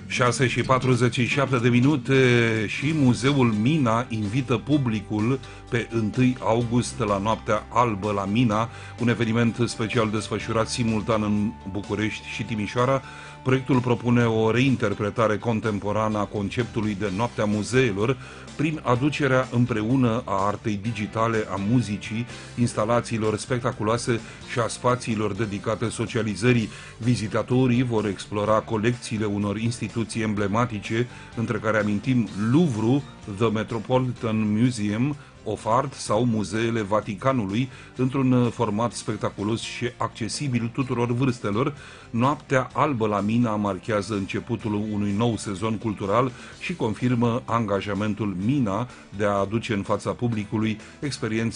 6:47 de minute și Muzeul Mina invită publicul pe 1 august la Noaptea Albă la Mina, un eveniment special desfășurat simultan în București și Timișoara. Proiectul propune o reinterpretare contemporană a conceptului de Noaptea Muzeelor prin aducerea împreună a artei digitale, a muzicii, instalațiilor spectaculoase și a spațiilor dedicate socializării. Vizitatorii vor explora colecțiile unor instituții emblematice, între care amintim Louvre, The Metropolitan Museum of Art sau muzeele Vaticanului, într-un format spectaculos și accesibil tuturor vârstelor. Noaptea Albă la Mina marchează începutul unui nou sezon cultural și confirmă angajamentul Mina de a aduce în fața publicului experiențe